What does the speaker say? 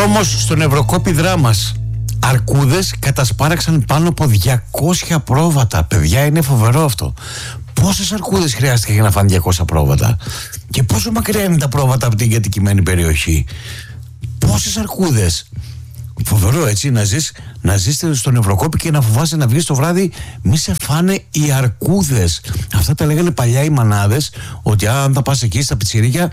Δρόμος στον Ευρωκόπηδρά μας. Αρκούδες κατασπάραξαν πάνω από 200 πρόβατα. Παιδιά, είναι φοβερό αυτό. Πόσες αρκούδες χρειάστηκε για να φάνε 200 πρόβατα? Και πόσο μακριά είναι τα πρόβατα από την κατοικημένη περιοχή? Πόσες αρκούδες? Φοβερό, έτσι, να ζεις στον Ευρωκόπη και να φοβάσαι να βγεις το βράδυ μη σε φάνε οι αρκούδες. Αυτά τα λέγανε παλιά οι μανάδες, ότι αν θα πας εκεί στα πιτσιρίκια